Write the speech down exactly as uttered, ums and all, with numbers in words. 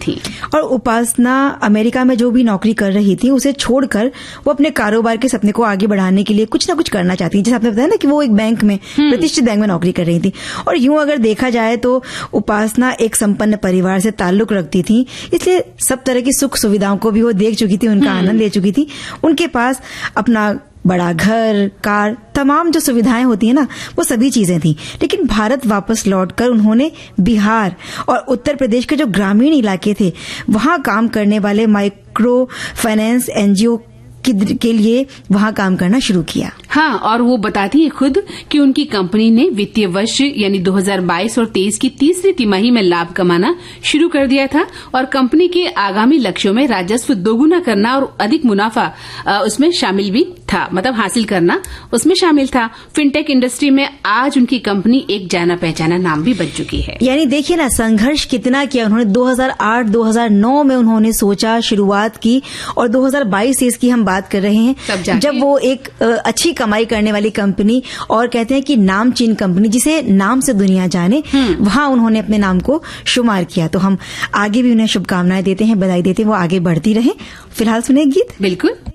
थी। और उपासना अमेरिका में जो भी नौकरी कर रही थी उसे छोड़कर वो अपने कारोबार के सपने को आगे बढ़ाने के लिए कुछ ना कुछ करना चाहती थी। जैसे आपने बताया ना कि वो एक बैंक में, प्रतिष्ठित बैंक में नौकरी कर रही थी। और यूं अगर देखा जाए तो उपासना एक संपन्न परिवार से ताल्लुक रखती थी, इसलिए सब तरह की सुख सुविधाओं को भी वो देख चुकी थी, उनका आनंद ले चुकी थी। उनके पास अपना बड़ा घर, कार, तमाम जो सुविधाएं होती है ना, वो सभी चीजें थी। लेकिन भारत वापस लौटकर उन्होंने बिहार और उत्तर प्रदेश के जो ग्रामीण इलाके थे वहां काम करने वाले माइक्रो फाइनेंस एनजीओ के लिए वहां काम करना शुरू किया। हाँ, और वो बताती है खुद कि उनकी कंपनी ने वित्तीय वर्ष यानी दो हज़ार बाईस और तेईस की तीसरी तिमाही में लाभ कमाना शुरू कर दिया था और कंपनी के आगामी लक्ष्यों में राजस्व दोगुना करना और अधिक मुनाफा उसमें शामिल भी था, मतलब हासिल करना उसमें शामिल था। फिनटेक इंडस्ट्री में आज उनकी कंपनी एक जाना पहचाना नाम भी बन चुकी है। यानी देखिए ना, संघर्ष कितना किया उन्होंने। दो हज़ार आठ दो हज़ार नौ में उन्होंने सोचा, शुरुआत की, और दो हज़ार बाईस से इसकी हम बात कर रहे हैं जब वो एक अच्छी कमाई करने वाली कंपनी, और कहते हैं कि नामचीन कंपनी जिसे नाम से दुनिया जाने, वहां उन्होंने अपने नाम को शुमार किया। तो हम आगे भी उन्हें शुभकामनाएं देते हैं, बधाई देते हैं, वो आगे बढ़ती रहे। फिलहाल सुने गीत। बिल्कुल।